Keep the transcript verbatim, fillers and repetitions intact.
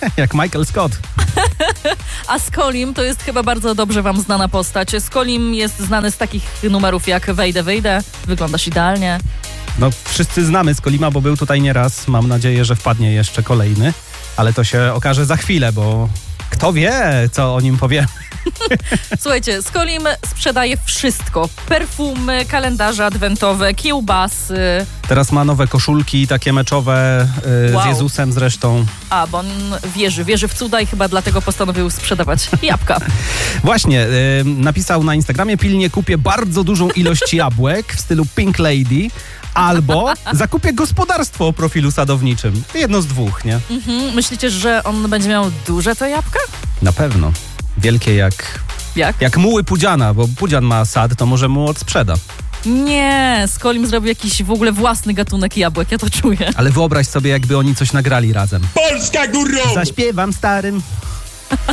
Jak Michael Scott. A Skolim to jest chyba bardzo dobrze wam znana postać. Skolim jest znany z takich numerów jak Wejdę, wyjdę, wyglądasz idealnie. No wszyscy znamy Skolima, bo był tutaj nieraz. Mam nadzieję, że wpadnie jeszcze kolejny. Ale to się okaże za chwilę, bo kto wie, co o nim powie. Słuchajcie, Skolim sprzedaje wszystko. Perfumy, kalendarze adwentowe, kiełbasy. Teraz ma nowe koszulki, takie meczowe, yy, Wow. z Jezusem zresztą. A, bo on wierzy, wierzy w cuda i chyba dlatego postanowił sprzedawać jabłka. Właśnie, yy, napisał na Instagramie: pilnie kupię bardzo dużą ilość jabłek w stylu Pink Lady, albo zakupię gospodarstwo o profilu sadowniczym. Jedno z dwóch, nie? Mhm. Myślicie, że on będzie miał duże to jabłka? Na pewno. Wielkie jak, Jak? jak muły Pudziana, bo Pudzian ma sad, to może mu odsprzeda. Nie, Skolim zrobił jakiś w ogóle własny gatunek jabłek, ja to czuję. Ale wyobraź sobie, jakby oni coś nagrali razem. Polska górą! Zaśpiewam starym